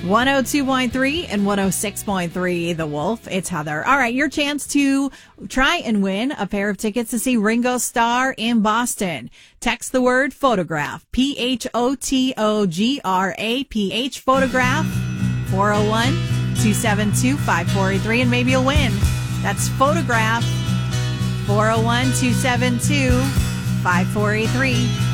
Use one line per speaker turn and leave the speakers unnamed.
102.3 and 106.3 The Wolf. It's Heather. All right, your chance to try and win a pair of tickets to see Ringo Starr in Boston. Text the word photograph, PHOTOGRAPH, photograph, 401-272-5483, and maybe you'll win. That's photograph, 401-272-5483.